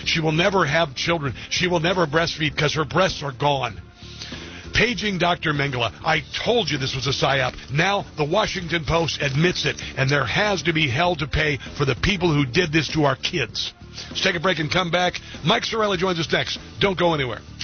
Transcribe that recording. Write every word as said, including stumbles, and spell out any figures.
She will never have children. She will never breastfeed because her breasts are gone. Paging Doctor Mengele. I told you this was a psyop. Now the Washington Post admits it, and there has to be hell to pay for the people who did this to our kids. Let's take a break and come back. Mike Sarraille joins us next. Don't go anywhere.